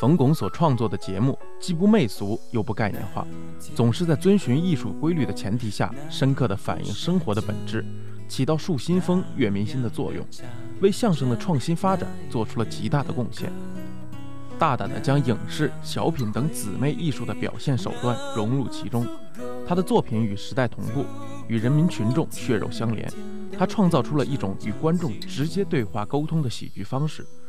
冯巩所创作的节目既不媚俗又不概念化，总是在遵循艺术规律的前提下，深刻地反映生活的本质，起到树新风、悦民心的作用，为相声的创新发展做出了极大的贡献。大胆地将影视、小品等姊妹艺术的表现手段融入其中，他的作品与时代同步，与人民群众血肉相连。他创造出了一种与观众直接对话沟通的喜剧方式，